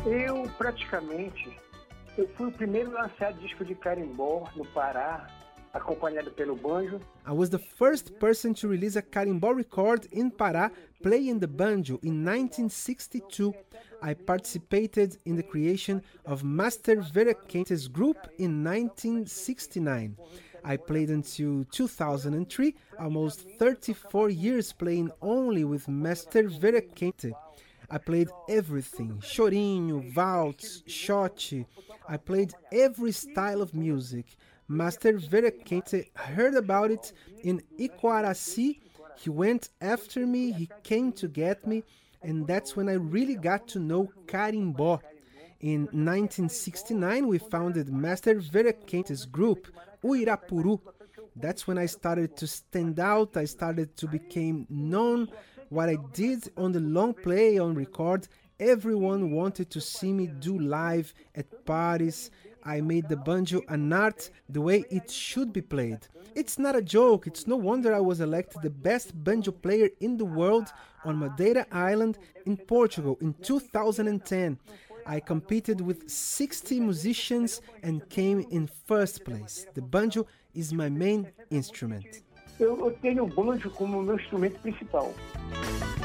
Eu praticamente, eu fui o primeiro a lançar disco de carimbó no Pará, acompanhado pelo banjo. I was the first person to release a carimbó record in Pará playing the banjo in 1962. I participated in the creation of Master Vera Quente's group in 1969. I played until 2003, almost 34 years playing only with Master Vera Quente. I played everything, chorinho, waltz, shot. I played every style of music. Master Vera Quente heard about it in Iquaraci. He went after me, he came to get me, and that's when I really got to know carimbó. In 1969, we founded Master Vera Quente's group, Uirapuru. That's when I started to stand out, I started to become known. What I did on the long play, on record, everyone wanted to see me do live at parties. I made the banjo an art the way it should be played. It's not a joke, it's no wonder I was elected the best banjo player in the world on Madeira Island in Portugal in 2010. I competed with 60 musicians and came in first place. The banjo is my main instrument. Eu tenho o banjo como meu instrumento principal.